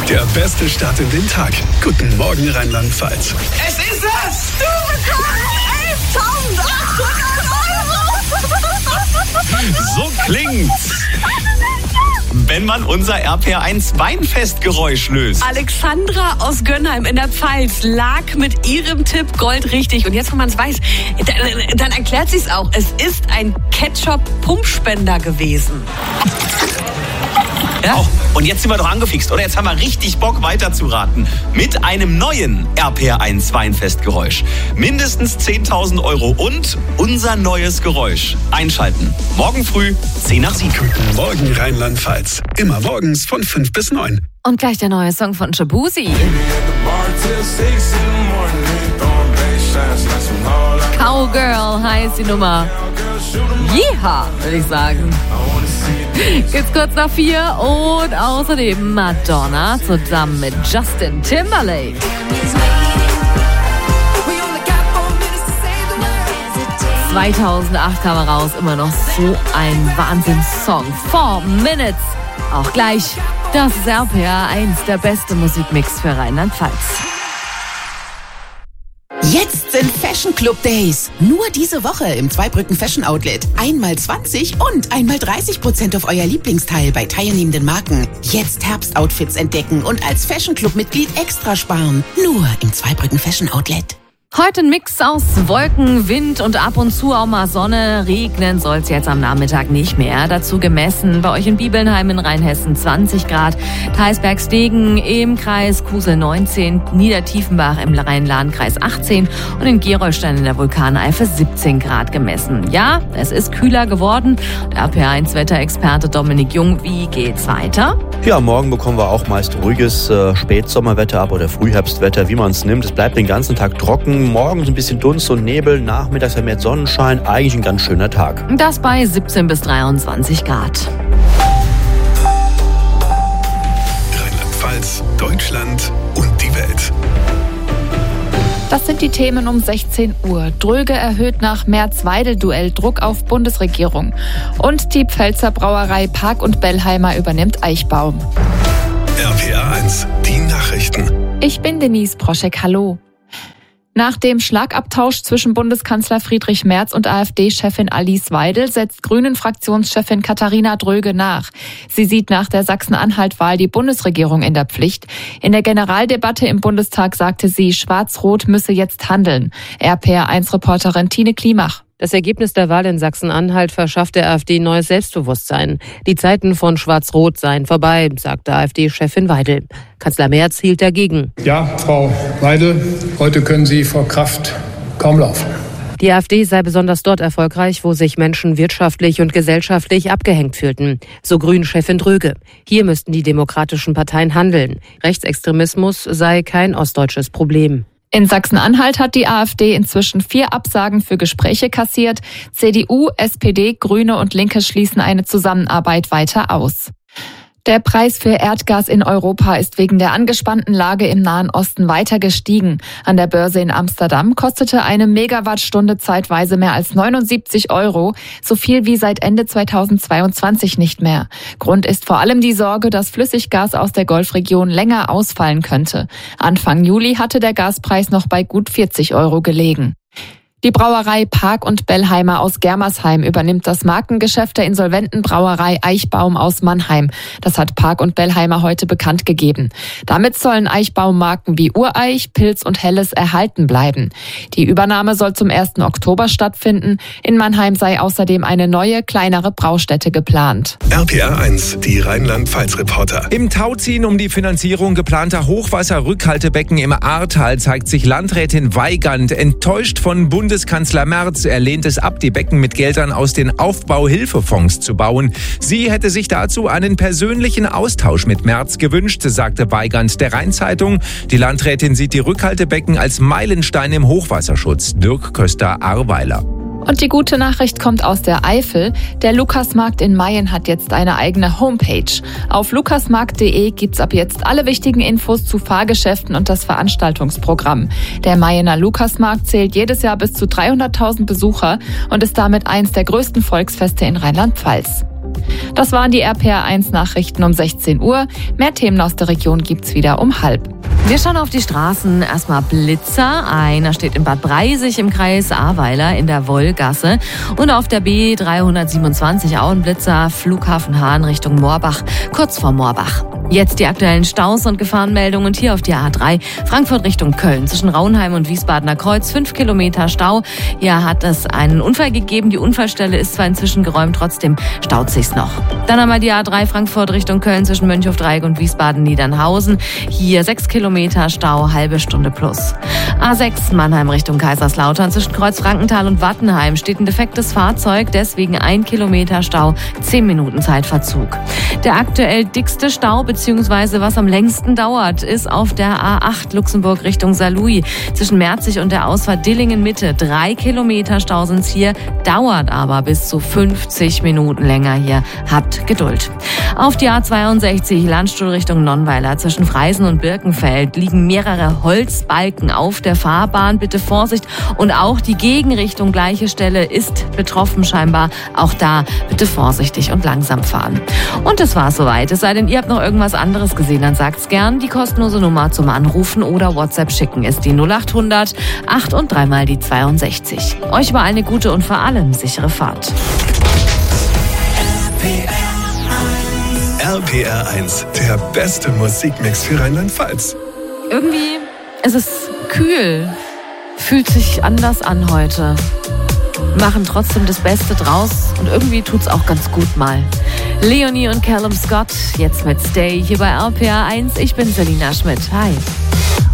Der beste Start in den Tag. Guten Morgen, Rheinland-Pfalz. Es ist es! Du bekommst 11.800 €! So klingt's, wenn man unser RPR1 Weinfestgeräusch löst. Alexandra aus Gönnheim in der Pfalz lag mit ihrem Tipp Gold richtig. Und jetzt, wenn man es weiß, dann erklärt sie es auch. Es ist ein Ketchup-Pumpspender gewesen. Ja? Oh, und jetzt sind wir doch angefixt, oder? Jetzt haben wir richtig Bock weiterzuraten. Mit einem neuen RPR1 Weinfestgeräusch. Mindestens 10.000 € und unser neues Geräusch. Einschalten. Morgen früh, 10 nach 7. Guten Morgen, Rheinland-Pfalz. Immer morgens von 5 bis 9. Und gleich der neue Song von Shabuzi. Cowgirl heißt die Nummer. Yeeha, würde ich sagen. Geht's kurz nach 4 und außerdem Madonna zusammen mit Justin Timberlake. ...2008 kam er raus, immer noch so ein Wahnsinnssong. 4 Minutes, auch gleich. Das ist RPR1, der beste Musikmix für Rheinland-Pfalz. Jetzt sind Fashion Club Days. Nur diese Woche im Zweibrücken Fashion Outlet. Einmal 20 und einmal 30% auf euer Lieblingsteil bei teilnehmenden Marken. Jetzt Herbstoutfits entdecken und als Fashion Club Mitglied extra sparen. Nur im Zweibrücken Fashion Outlet. Heute ein Mix aus Wolken, Wind und ab und zu auch mal Sonne. Regnen soll es jetzt am Nachmittag nicht mehr. Dazu gemessen bei euch in Bibelnheim in Rheinhessen 20 Grad, Theisberg-Stegen im Kreis Kusel 19, Niedertiefenbach im Rhein-Lahn-Kreis 18 und in Gerolstein in der Vulkaneifel 17 Grad gemessen. Ja, es ist kühler geworden. Der RPR1-Wetterexperte Dominik Jung, wie geht's weiter? Ja, morgen bekommen wir auch meist ruhiges Spätsommerwetter ab oder Frühherbstwetter, wie man es nimmt. Es bleibt den ganzen Tag trocken. Morgens ein bisschen Dunst und Nebel, nachmittags vermehrt Sonnenschein. Eigentlich ein ganz schöner Tag. Das bei 17 bis 23 Grad. Rheinland-Pfalz, Deutschland und die Welt. Das sind die Themen um 16 Uhr. Dröge erhöht nach Merz-Weidel-Duell Druck auf Bundesregierung. Und die Pfälzer Brauerei Park und Bellheimer übernimmt Eichbaum. RPR1, die Nachrichten. Ich bin Denise Proschek, hallo. Nach dem Schlagabtausch zwischen Bundeskanzler Friedrich Merz und AfD-Chefin Alice Weidel setzt Grünen-Fraktionschefin Katharina Dröge nach. Sie sieht nach der Sachsen-Anhalt-Wahl die Bundesregierung in der Pflicht. In der Generaldebatte im Bundestag sagte sie, Schwarz-Rot müsse jetzt handeln. RPR1-Reporterin Tine Klimach. Das Ergebnis der Wahl in Sachsen-Anhalt verschafft der AfD neues Selbstbewusstsein. Die Zeiten von Schwarz-Rot seien vorbei, sagte AfD-Chefin Weidel. Kanzler Merz hielt dagegen. Ja, Frau Weidel, heute können Sie vor Kraft kaum laufen. Die AfD sei besonders dort erfolgreich, wo sich Menschen wirtschaftlich und gesellschaftlich abgehängt fühlten. So Grünen-Chefin Dröge. Hier müssten die demokratischen Parteien handeln. Rechtsextremismus sei kein ostdeutsches Problem. In Sachsen-Anhalt hat die AfD inzwischen 4 Absagen für Gespräche kassiert. CDU, SPD, Grüne und Linke schließen eine Zusammenarbeit weiter aus. Der Preis für Erdgas in Europa ist wegen der angespannten Lage im Nahen Osten weiter gestiegen. An der Börse in Amsterdam kostete eine Megawattstunde zeitweise mehr als 79 €, so viel wie seit Ende 2022 nicht mehr. Grund ist vor allem die Sorge, dass Flüssiggas aus der Golfregion länger ausfallen könnte. Anfang Juli hatte der Gaspreis noch bei gut 40 € gelegen. Die Brauerei Park und Bellheimer aus Germersheim übernimmt das Markengeschäft der insolventen Brauerei Eichbaum aus Mannheim. Das hat Park und Bellheimer heute bekannt gegeben. Damit sollen Eichbaum-Marken wie Ureich, Pils und Helles erhalten bleiben. Die Übernahme soll zum 1. Oktober stattfinden. In Mannheim sei außerdem eine neue, kleinere Braustätte geplant. RPR1, die Rheinland-Pfalz-Reporter. Im Tauziehen um die Finanzierung geplanter Hochwasserrückhaltebecken im Ahrtal zeigt sich Landrätin Weigand enttäuscht von Bundeskanzler Merz. Er lehnt es ab, die Becken mit Geldern aus den Aufbauhilfefonds zu bauen. Sie hätte sich dazu einen persönlichen Austausch mit Merz gewünscht, sagte Weigand der Rhein-Zeitung. Die Landrätin sieht die Rückhaltebecken als Meilenstein im Hochwasserschutz. Dirk Köster-Ahrweiler. Und die gute Nachricht kommt aus der Eifel. Der Lukasmarkt in Mayen hat jetzt eine eigene Homepage. Auf lukasmarkt.de gibt's ab jetzt alle wichtigen Infos zu Fahrgeschäften und das Veranstaltungsprogramm. Der Mayener Lukasmarkt zählt jedes Jahr bis zu 300.000 Besucher und ist damit eins der größten Volksfeste in Rheinland-Pfalz. Das waren die RPR1-Nachrichten um 16 Uhr. Mehr Themen aus der Region gibt's wieder um 12:30. Wir schauen auf die Straßen. Erstmal Blitzer. Einer steht in Bad Breisig im Kreis Ahrweiler in der Wollgasse. Und auf der B327 auch ein Blitzer, Flughafen Hahn Richtung Moorbach, kurz vor Moorbach. Jetzt die aktuellen Staus und Gefahrenmeldungen hier auf die A3 Frankfurt Richtung Köln. Zwischen Raunheim und Wiesbadener Kreuz 5 Kilometer Stau. Hier hat es einen Unfall gegeben. Die Unfallstelle ist zwar inzwischen geräumt, trotzdem staut sich's noch. Dann einmal die A3 Frankfurt Richtung Köln zwischen Mönchhofdreieck und Wiesbaden-Niedernhausen. Hier 6 Kilometer Stau, halbe Stunde plus. A6 Mannheim Richtung Kaiserslautern zwischen Kreuz Frankenthal und Wattenheim steht ein defektes Fahrzeug, deswegen 1 Kilometer Stau, 10 Minuten Zeitverzug. Der aktuell dickste Stau beziehungsweise was am längsten dauert, ist auf der A8 Luxemburg Richtung Saarlouis. Zwischen Merzig und der Ausfahrt Dillingen Mitte 3 Kilometer Stau sind's hier, dauert aber bis zu 50 Minuten länger hier. Habt Geduld. Auf die A62 Landstuhl Richtung Nonnweiler zwischen Freisen und Birkenfeld liegen mehrere Holzbalken auf der Fahrbahn. Bitte Vorsicht. Und auch die Gegenrichtung, gleiche Stelle, ist betroffen scheinbar. Auch da bitte vorsichtig und langsam fahren. Und das war's soweit. Es sei denn, ihr habt noch irgendwas anderes gesehen, dann sagt's gern. Die kostenlose Nummer zum Anrufen oder WhatsApp schicken ist die 0800 8 und 3 mal die 62. Euch war eine gute und vor allem sichere Fahrt. RPR1, der beste Musikmix für Rheinland-Pfalz. Irgendwie ist es kühl. Fühlt sich anders an heute. Machen trotzdem das Beste draus und irgendwie tut's auch ganz gut mal. Leonie und Callum Scott, jetzt mit Stay hier bei RPR1. Ich bin Selina Schmidt. Hi.